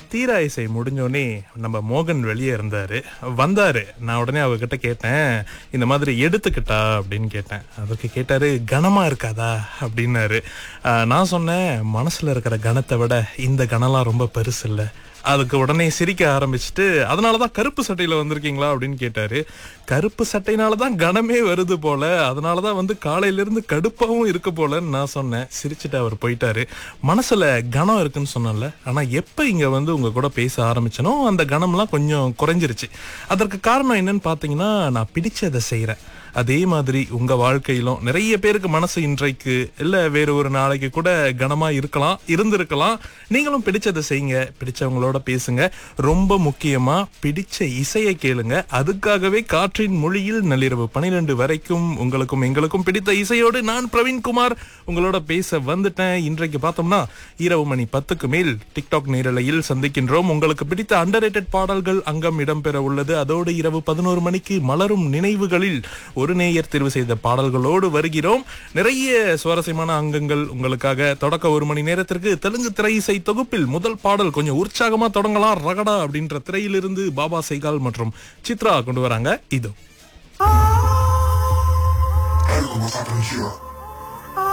தீரா இசை முடிஞ்சோடனே நம்ம மோகன் வெளியே இருந்தாரு, வந்தாரு. நான் உடனே அவர்கிட்ட கேட்டேன், இந்த மாதிரி எடுத்துக்கிட்டா அப்படின்னு கேட்டேன். அவருக்கு கேட்டாரு, கனமா இருக்காதா அப்படின்னாரு. நான் சொன்னேன், மனசுல இருக்கிற கனத்தை விட இந்த கனம்லாம் ரொம்ப பெருசு இல்ல. அதுக்கு உடனே சிரிக்க ஆரம்பிச்சுட்டு, அதனாலதான் கருப்பு சட்டையில வந்திருக்கீங்களா அப்படின்னு கேட்டாரு. கருப்பு சட்டையினாலதான் கனமே வருது போல, அதனாலதான் வந்து காலையில இருந்து கடுப்பாவும் இருக்கு போலன்னு நான் சொன்னேன். சிரிச்சுட்டு அவர் போயிட்டாரு. மனசுல கனம் இருக்குன்னு சொன்னல, ஆனா எப்ப இங்க வந்து உங்க கூட பேச ஆரம்பிச்சனோ அந்த கனம்லாம் கொஞ்சம் குறைஞ்சிருச்சு. அதற்கு காரணம் என்னன்னு பாத்தீங்கன்னா, நான் பிடிச்சதை செய்யறேன். அதே மாதிரி உங்க வாழ்க்கையிலும் நிறைய பேருக்கு மனசு இன்றைக்கு இல்ல வேற ஒரு நாளைக்கு கூட கனமா இருந்திருக்கலாம். நீங்களும் பிடிச்சதை செய்யுங்க, பிடிச்சவங்களோட பேசுங்க. ரொம்ப முக்கியமா பிடிச்ச இசையை கேளுங்க. அதுக்காகவே காற்றின் மொழியில் நள்ளிரவு 12 வரைக்கும் உங்களுக்கும் எங்களுக்கும் பிடித்த இசையோடு நான் பிரவீன்குமார் உங்களோட பேச வந்துட்டேன். இன்றைக்கு பார்த்தோம்னா இரவு மணி 10க்கு மேல் டிக்டாக் நேரலையில் சந்திக்கின்றோம். உங்களுக்கு பிடித்த அண்டர்ரேட்டட் பாடல்கள் அங்கம் இடம்பெற உள்ளது. அதோடு இரவு 11 மணிக்கு மலரும் நினைவுகளில் ஒரு நேயர் தேர்வு செய்த பாடல்களோடு வருகிறோம். நிறைய சுவாரஸ்யமான அங்கங்கள் உங்களுக்காக. தொடக்க 1 மணி நேரத்திற்கு தெலுங்கு திரை இசை தொகுப்பில் முதல் பாடல் கொஞ்சம் உற்சாகமா தொடங்கலாம். ரகடா அப்படின்ற திரையிலிருந்து பாபா சைகால் மற்றும் சித்ரா கொண்டு வராங்க. இதோ Algo más aprendió.